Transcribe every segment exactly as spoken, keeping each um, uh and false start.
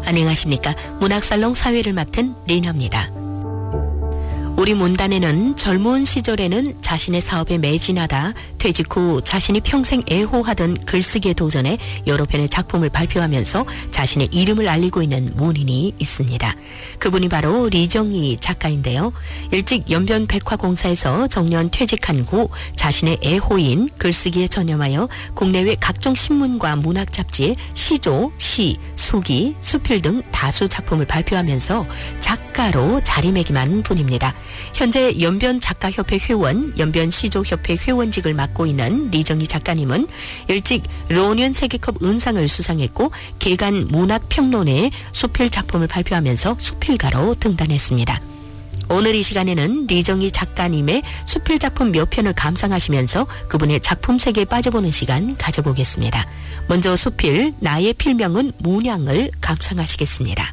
안녕하십니까. 문학살롱 사회를 맡은 리나입니다. 우리 문단에는 젊은 시절에는 자신의 사업에 매진하다 퇴직 후 자신이 평생 애호하던 글쓰기에 도전해 여러 편의 작품을 발표하면서 자신의 이름을 알리고 있는 문인이 있습니다. 그분이 바로 리정희 작가인데요. 일찍 연변 백화공사에서 정년 퇴직한 후 자신의 애호인 글쓰기에 전념하여 국내외 각종 신문과 문학 잡지에 시조, 시, 수기, 수필 등 다수 작품을 발표하면서 작가로 자리매김한 분입니다. 현재 연변작가협회 회원, 연변시조협회 회원직을 맡고 있는 리정희 작가님은 일찍 론연 세계컵 은상을 수상했고 개간 문학평론에 수필 작품을 발표하면서 수필가로 등단했습니다. 오늘 이 시간에는 리정희 작가님의 수필 작품 몇 편을 감상하시면서 그분의 작품 세계에 빠져보는 시간 가져보겠습니다. 먼저 수필 나의 필명은 문향을 감상하시겠습니다.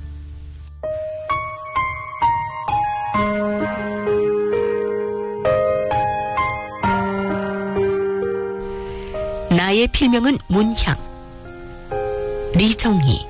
나의 필명은 문향. 리정희.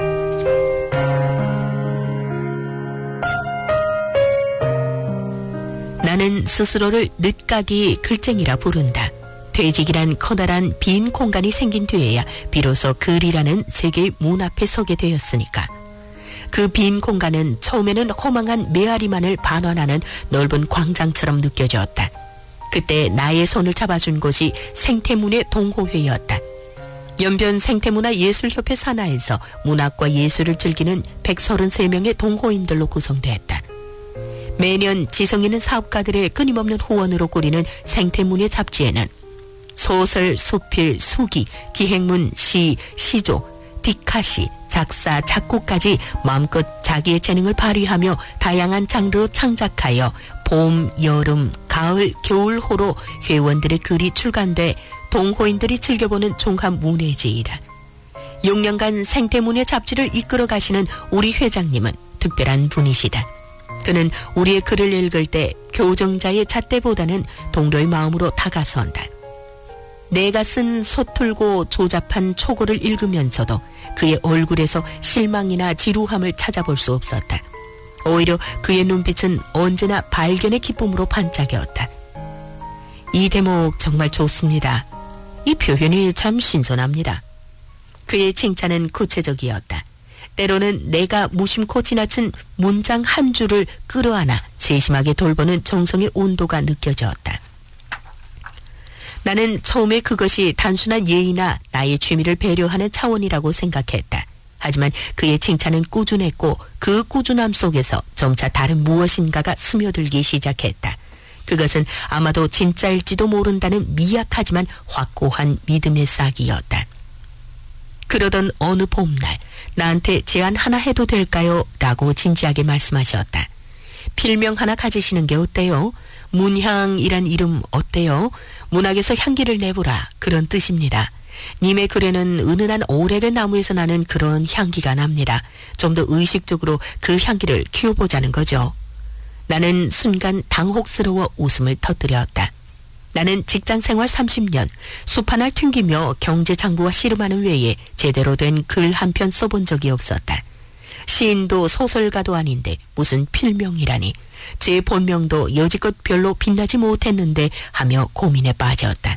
나는 스스로를 늦가기 글쟁이라 부른다. 퇴직이란 커다란 빈 공간이 생긴 뒤에야 비로소 글이라는 세계의 문 앞에 서게 되었으니까. 그 빈 공간은 처음에는 허망한 메아리만을 반환하는 넓은 광장처럼 느껴졌다. 그때 나의 손을 잡아준 곳이 생태문의 동호회였다. 연변 생태문화예술협회 산하에서 문학과 예술을 즐기는 백삼십삼 명의 동호인들로 구성됐다. 매년 지성 있는 사업가들의 끊임없는 후원으로 꾸리는 생태문예 잡지에는 소설, 수필, 수기, 기행문, 시, 시조, 디카시, 작사, 작곡까지 마음껏 자기의 재능을 발휘하며 다양한 장르로 창작하여 봄, 여름, 가을, 겨울호로 회원들의 글이 출간돼 동호인들이 즐겨보는 종합 문예지이다. 육 년간 생태문예 잡지를 이끌어 가시는 우리 회장님은 특별한 분이시다. 그는 우리의 글을 읽을 때 교정자의 잣대보다는 동료의 마음으로 다가선다. 내가 쓴 서툴고 조잡한 초고를 읽으면서도 그의 얼굴에서 실망이나 지루함을 찾아볼 수 없었다. 오히려 그의 눈빛은 언제나 발견의 기쁨으로 반짝였다. 이 대목 정말 좋습니다. 이 표현이 참 신선합니다. 그의 칭찬은 구체적이었다. 때로는 내가 무심코 지나친 문장 한 줄을 끌어안아 세심하게 돌보는 정성의 온도가 느껴졌다. 나는 처음에 그것이 단순한 예의나 나의 취미를 배려하는 차원이라고 생각했다. 하지만 그의 칭찬은 꾸준했고 그 꾸준함 속에서 점차 다른 무엇인가가 스며들기 시작했다. 그것은 아마도 진짜일지도 모른다는 미약하지만 확고한 믿음의 싹이었다. 그러던 어느 봄날 나한테 제안 하나 해도 될까요? 라고 진지하게 말씀하셨다. 필명 하나 가지시는 게 어때요? 문향이란 이름 어때요? 문학에서 향기를 내보라 그런 뜻입니다. 님의 글에는 은은한 오래된 나무에서 나는 그런 향기가 납니다. 좀 더 의식적으로 그 향기를 키워보자는 거죠. 나는 순간 당혹스러워 웃음을 터뜨렸다. 나는 직장생활 삼십 년, 숲 하나를 튕기며 경제장부와 씨름하는 외에 제대로 된 글 한 편 써본 적이 없었다. 시인도 소설가도 아닌데 무슨 필명이라니. 제 본명도 여지껏 별로 빛나지 못했는데 하며 고민에 빠졌다.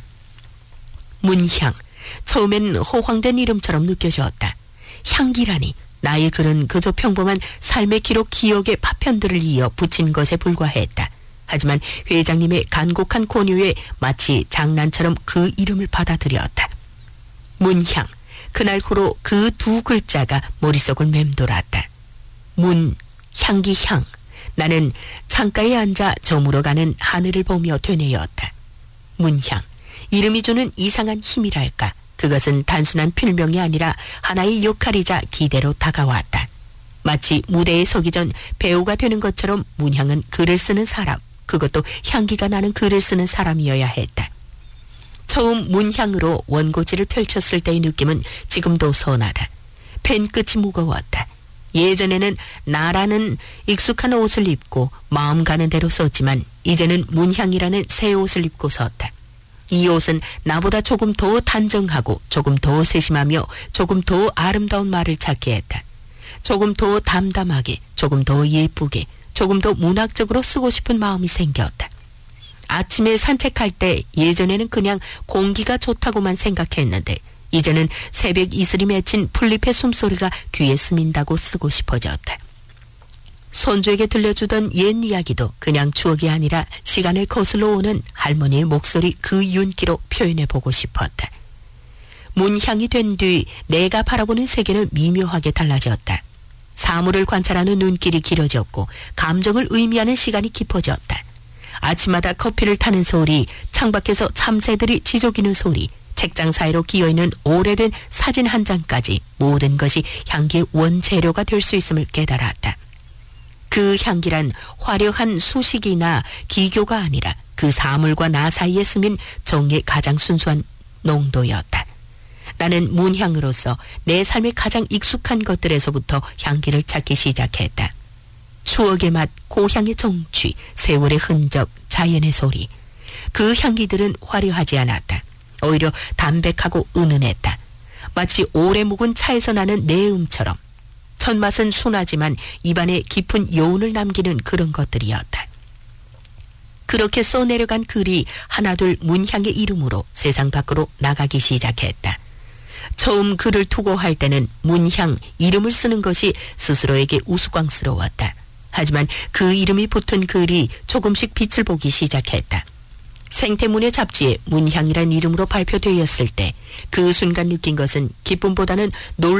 문향, 처음엔 허황된 이름처럼 느껴졌다. 향기라니. 나의 글은 그저 평범한 삶의 기록 기억의 파편들을 이어 붙인 것에 불과했다. 하지만 회장님의 간곡한 권유에 마치 장난처럼 그 이름을 받아들였다. 문향, 그날 후로 그 두 글자가 머릿속을 맴돌았다. 문, 향기, 향. 나는 창가에 앉아 저물어가는 하늘을 보며 되뇌었다. 문향, 이름이 주는 이상한 힘이랄까. 그것은 단순한 필명이 아니라 하나의 역할이자 기대로 다가왔다. 마치 무대에 서기 전 배우가 되는 것처럼 문향은 글을 쓰는 사람, 그것도 향기가 나는 글을 쓰는 사람이어야 했다. 처음 문향으로 원고지를 펼쳤을 때의 느낌은 지금도 선하다. 펜 끝이 무거웠다. 예전에는 나라는 익숙한 옷을 입고 마음 가는 대로 썼지만 이제는 문향이라는 새 옷을 입고 섰다. 이 옷은 나보다 조금 더 단정하고 조금 더 세심하며 조금 더 아름다운 말을 찾게 했다. 조금 더 담담하게, 조금 더 예쁘게, 조금 더 문학적으로 쓰고 싶은 마음이 생겼다. 아침에 산책할 때 예전에는 그냥 공기가 좋다고만 생각했는데 이제는 새벽 이슬이 맺힌 풀잎의 숨소리가 귀에 스민다고 쓰고 싶어졌다. 손주에게 들려주던 옛 이야기도 그냥 추억이 아니라 시간을 거슬러 오는 할머니의 목소리 그 윤기로 표현해보고 싶었다. 문향이 된 뒤 내가 바라보는 세계는 미묘하게 달라졌다. 사물을 관찰하는 눈길이 길어졌고 감정을 의미하는 시간이 깊어졌다. 아침마다 커피를 타는 소리, 창밖에서 참새들이 지저귀는 소리, 책장 사이로 끼어있는 오래된 사진 한 장까지 모든 것이 향기의 원재료가 될 수 있음을 깨달았다. 그 향기란 화려한 수식이나 기교가 아니라 그 사물과 나 사이에 스민 정의 가장 순수한 농도였다. 나는 문향으로서 내 삶의 가장 익숙한 것들에서부터 향기를 찾기 시작했다. 추억의 맛, 고향의 정취, 세월의 흔적, 자연의 소리. 그 향기들은 화려하지 않았다. 오히려 담백하고 은은했다. 마치 오래 묵은 차에서 나는 내음처럼. 첫맛은 순하지만 입안에 깊은 여운을 남기는 그런 것들이었다. 그렇게 써내려간 글이 하나둘 문향의 이름으로 세상 밖으로 나가기 시작했다. 처음 글을 투고할 때는 문향 이름을 쓰는 것이 스스로에게 우스꽝스러웠다. 하지만 그 이름이 붙은 글이 조금씩 빛을 보기 시작했다. 생태문의 잡지에 문향이란 이름으로 발표되었을 때 그 순간 느낀 것은 기쁨보다는 놀